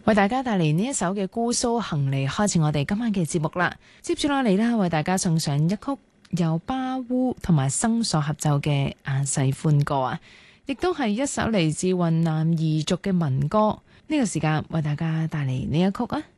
為大家帶嚟呢一首嘅姑蘇行嚟開始我哋今晚嘅節目啦。接住落嚟啦，為大家送上一曲由巴烏同埋生所合奏嘅亞細歡歌啊，亦都係一首嚟自雲南彝族嘅民歌。呢個時間為大家帶嚟呢一曲啊。